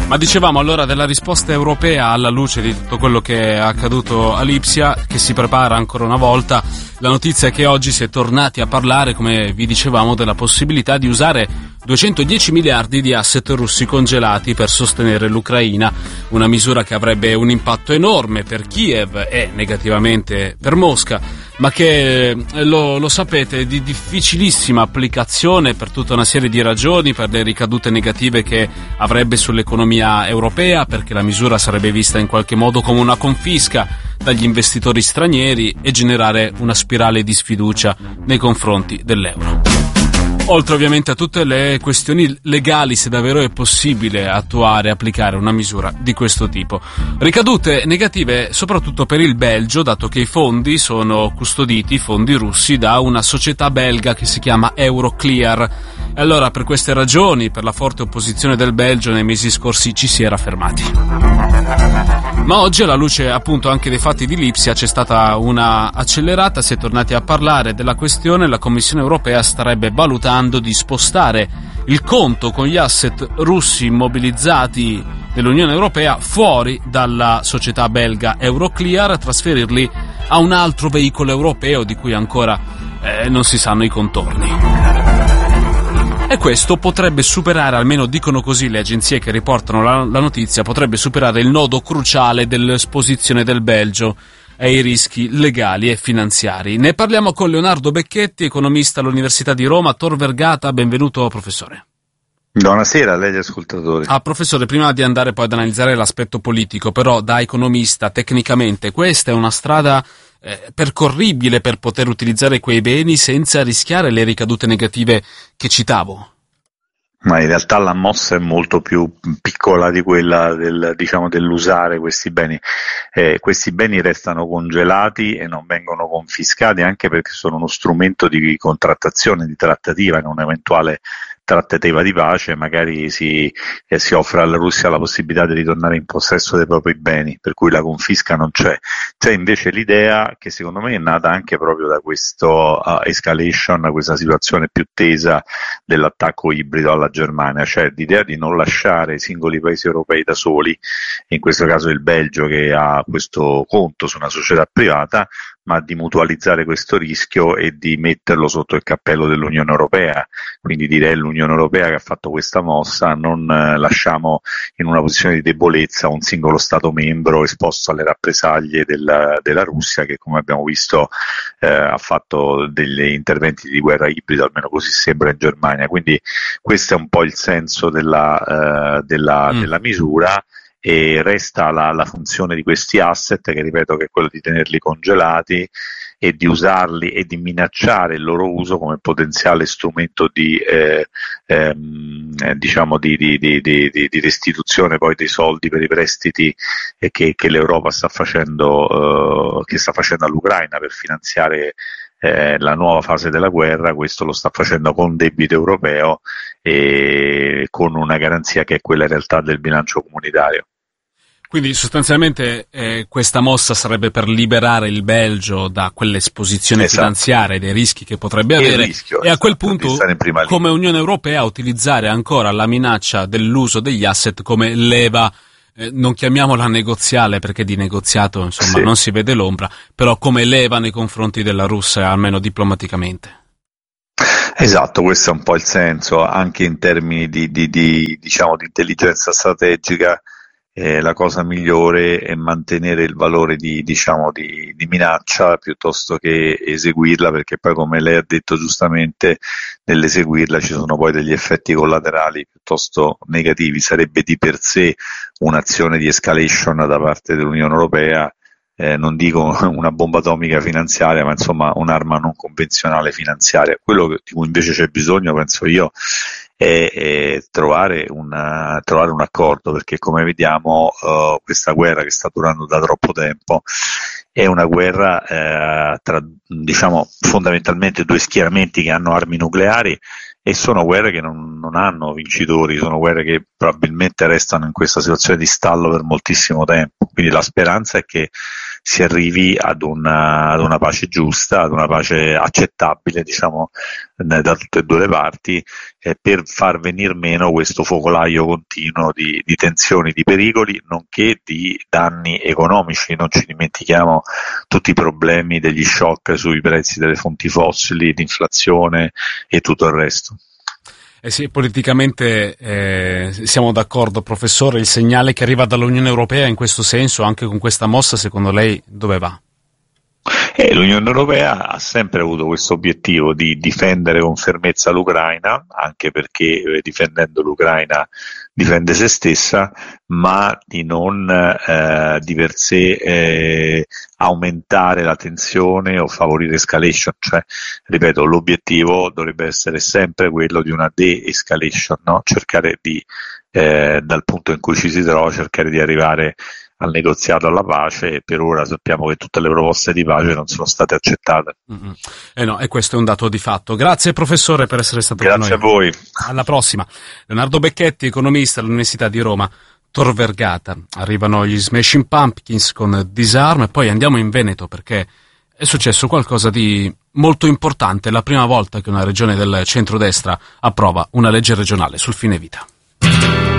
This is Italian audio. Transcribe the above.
Ma dicevamo allora della risposta europea alla luce di tutto quello che è accaduto a Lipsia, che si prepara ancora una volta. La notizia è che oggi si è tornati a parlare, come vi dicevamo, della possibilità di usare 210 miliardi di asset russi congelati per sostenere l'Ucraina, una misura che avrebbe un impatto enorme per Kiev e negativamente per Mosca, ma che, lo sapete, è di difficilissima applicazione per tutta una serie di ragioni, per le ricadute negative che avrebbe sull'economia europea, perché la misura sarebbe vista in qualche modo come una confisca dagli investitori stranieri e generare una spirale di sfiducia nei confronti dell'euro. Oltre ovviamente a tutte le questioni legali, se davvero è possibile attuare e applicare una misura di questo tipo. Ricadute negative soprattutto per il Belgio, dato che i fondi sono custoditi, i fondi russi, da una società belga che si chiama Euroclear. E allora, per queste ragioni, per la forte opposizione del Belgio, nei mesi scorsi ci si era fermati. Ma oggi, alla luce appunto anche dei fatti di Lipsia, c'è stata una accelerata, si è tornati a parlare della questione. La Commissione europea starebbe valutando di spostare il conto con gli asset russi immobilizzati dell'Unione Europea fuori dalla società belga Euroclear, trasferirli a un altro veicolo europeo di cui ancora non si sanno i contorni. E questo potrebbe superare, almeno dicono così le agenzie che riportano la notizia, potrebbe superare il nodo cruciale dell'esposizione del Belgio ai rischi legali e finanziari. Ne parliamo con Leonardo Becchetti, economista all'Università di Roma. Tor Vergata, benvenuto professore. Buonasera a lei gli ascoltatori. Professore, prima di andare poi ad analizzare l'aspetto politico, però da economista, tecnicamente, questa è una strada percorribile per poter utilizzare quei beni senza rischiare le ricadute negative che citavo? Ma in realtà la mossa è molto più piccola di quella dell'usare questi beni. Questi beni restano congelati e non vengono confiscati, anche perché sono uno strumento di contrattazione, di trattativa in un'eventuale trattativa di pace. Magari si offre alla Russia la possibilità di ritornare in possesso dei propri beni, per cui la confisca non c'è. C'è invece l'idea, che secondo me è nata anche proprio da questo escalation, questa situazione più tesa dell'attacco ibrido alla Germania, cioè l'idea di non lasciare i singoli paesi europei da soli, in questo caso il Belgio che ha questo conto su una società privata, ma di mutualizzare questo rischio e di metterlo sotto il cappello dell'Unione Europea. Quindi direi l'Unione Europea che ha fatto questa mossa, non lasciamo in una posizione di debolezza un singolo Stato membro esposto alle rappresaglie della Russia, che come abbiamo visto ha fatto degli interventi di guerra ibrido, almeno così sembra in Germania. Quindi questo è un po' il senso della misura. E resta la funzione di questi asset, che ripeto che è quello di tenerli congelati e di usarli e di minacciare il loro uso come potenziale strumento di restituzione poi dei soldi per i prestiti che l'Europa sta facendo all'Ucraina per finanziare la nuova fase della guerra. Questo lo sta facendo con debito europeo e con una garanzia che è quella in realtà del bilancio comunitario. Quindi sostanzialmente questa mossa sarebbe per liberare il Belgio da quell'esposizione finanziaria e dei rischi che potrebbe avere, e a quel punto, come Unione Europea, utilizzare ancora la minaccia dell'uso degli asset come leva, non chiamiamola negoziale perché di negoziato non si vede l'ombra, però come leva nei confronti della Russia, almeno diplomaticamente. Esatto, questo è un po' il senso, anche in termini di intelligenza strategica. La cosa migliore è mantenere il valore di minaccia piuttosto che eseguirla, perché poi, come lei ha detto giustamente, nell'eseguirla ci sono poi degli effetti collaterali piuttosto negativi. Sarebbe di per sé un'azione di escalation da parte dell'Unione Europea, non dico una bomba atomica finanziaria, ma insomma un'arma non convenzionale finanziaria. Quello di cui invece c'è bisogno, penso io, è trovare un accordo, perché come vediamo questa guerra che sta durando da troppo tempo è una guerra tra fondamentalmente due schieramenti che hanno armi nucleari, e sono guerre che non hanno vincitori, sono guerre che probabilmente restano in questa situazione di stallo per moltissimo tempo. Quindi la speranza è che si arrivi ad una pace giusta, ad una pace accettabile, diciamo, da tutte e due le parti, per far venir meno questo focolaio continuo di tensioni, di pericoli, nonché di danni economici. Non ci dimentichiamo tutti i problemi degli shock sui prezzi delle fonti fossili, l'inflazione e tutto il resto. Sì, politicamente siamo d'accordo, professore. Il segnale che arriva dall'Unione Europea in questo senso, anche con questa mossa, secondo lei dove va? L'Unione Europea ha sempre avuto questo obiettivo di difendere con fermezza l'Ucraina, anche perché difendendo l'Ucraina difende se stessa, ma di non di per sé aumentare la tensione o favorire escalation. Cioè, ripeto, l'obiettivo dovrebbe essere sempre quello di una de-escalation, no? Cercare di, dal punto in cui ci si trova, cercare di arrivare al negoziato, alla pace, e per ora sappiamo che tutte le proposte di pace non sono state accettate. No, e questo è un dato di fatto. Grazie professore per essere stato con noi. Grazie a voi. Alla prossima. Leonardo Becchetti, economista all'Università di Roma, Tor Vergata. Arrivano gli Smashing Pumpkins con Disarm, e poi andiamo in Veneto perché è successo qualcosa di molto importante. È la prima volta che una regione del centrodestra approva una legge regionale sul fine vita.